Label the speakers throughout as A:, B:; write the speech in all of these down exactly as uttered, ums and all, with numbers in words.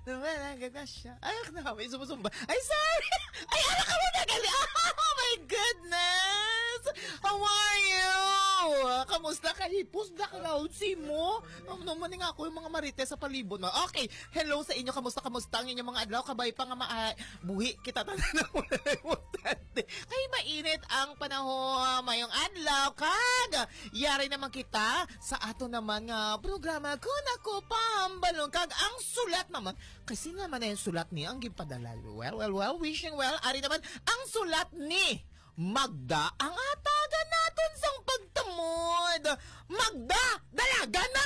A: Lumalaga na siya. Ay, nakawin, sumusumba. Ay, sorry! Ay, anak ka mo na gali! Oh my goodness! How are you? Kamusta ka? Hipos na ka na si mo? Um, naman nga ako yung mga marites sa palibot mo. Okay, hello sa inyo. Kamusta, kamusta ang inyong mga adlaw? Kabay pa nga maa... Buhi kita tanan na muna importante. Kay mainit ang panahon mayong adlaw. Kag, yari naman kita sa ato naman nga programa. Kung ako pambalong. Kag, ang sulat naman. Kasi naman na yung sulat ni ang gipadala. Well, well, well, wishing well. Ari naman, ang sulat ni Magda ang atagan natin sang pagtamod. Magda, dalaga na!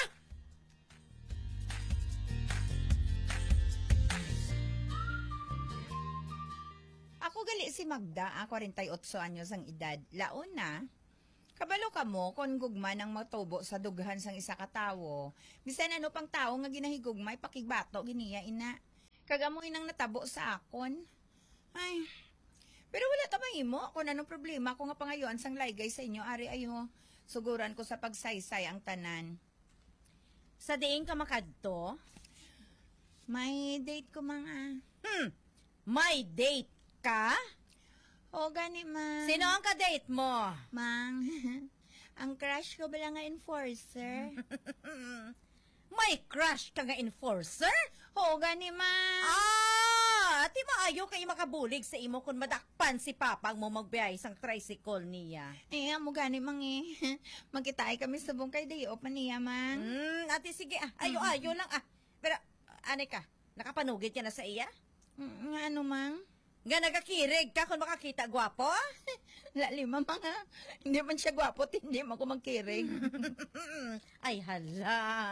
B: Ako gali si Magda, ah, forty-eight anyos ang edad. Laon na, kabalo ka mo kung gugma ng matubo sa dughan sang isa ka tawo. Bisan ano pang tao nga ginahigugmay pakigbato giniya ina. Kagamoy nang natabo sa akon. Ay, pero wala tamang imo kung anong problema ko nga pangayon sang laygay sa inyo. Ari ayo, suguran ko sa pagsaysay ang tanan. Sa diin ka makadto? May date ko mga... Hmm, may date ka? O gani, mang. Sino ang ka-date mo? Mang, ang crush ko bala nga enforcer. May crush ka nga enforcer? O gani, mang. Ah, ati maayo kayo makabulig sa imo kung madakpan si Papa ang mo magbiyay sang tricycle niya. Eh, mo gani, mang eh. Magkitaay kami sa bungkay dayo pa niya, mang. Hmm, ati sige ah. Ayo-ayo lang ah. Pero, ane ka? Nakapanugit yan na sa iya? Mm, ano, mang? Nga nagakirig ka kung makakita gwapo? Lalima mga. Hindi man siya gwapo, hindi man ko magkirig. Ay hala.